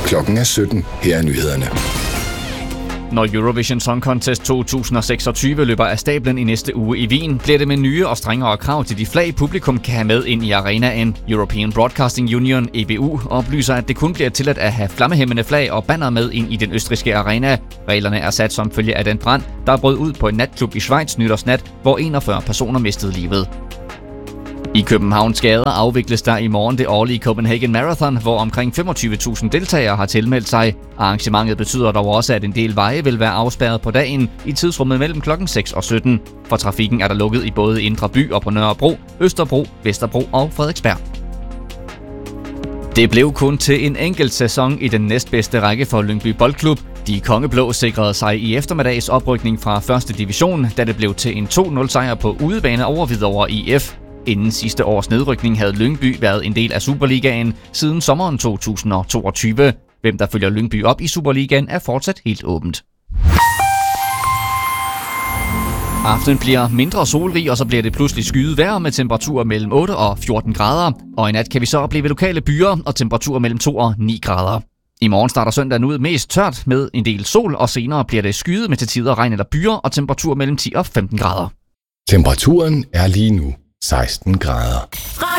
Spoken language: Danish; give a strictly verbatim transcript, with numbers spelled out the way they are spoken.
Klokken er sytten. Her er nyhederne. Når Eurovision Song Contest to tusind seksogtyve løber af stablen i næste uge i Wien, bliver det med nye og strengere krav til de flag, publikum kan have med ind i arenaen. European Broadcasting Union, E B U, oplyser, at det kun bliver tilladt at have flammehæmmende flag og banner med ind i den østrigske arena. Reglerne er sat som følge af den brand, der brød ud på en natklub i Schweiz nytårsnat, hvor enogfyrre personer mistede livet. I Københavns gader afvikles der i morgen det årlige Copenhagen Marathon, hvor omkring femogtyve tusind deltagere har tilmeldt sig. Arrangementet betyder dog også, at en del veje vil være afspærret på dagen i tidsrummet mellem klokken seks og sytten. For trafikken er der lukket i både Indre By og på Nørrebro, Østerbro, Vesterbro og Frederiksberg. Det blev kun til en enkelt sæson i den næstbedste række for Lyngby Boldklub. De kongeblå sikrede sig i eftermiddags oprykning fra første division, da det blev til en to nul sejr på udebane over Hvidovre I F. Inden sidste års nedrykning havde Lyngby været en del af Superligaen siden sommeren to tusind toogtyve. Hvem der følger Lyngby op i Superligaen er fortsat helt åbent. Aftenen bliver mindre solrig, og så bliver det pludselig skyet vejr med temperaturer mellem otte og fjorten grader. Og i nat kan vi så opleve lokale byer og temperaturer mellem to og ni grader. I morgen starter søndagen ud mest tørt med en del sol, og senere bliver det skyet med til tider regn eller byer og temperaturer mellem ti og femten grader. Temperaturen er lige nu seksten grader.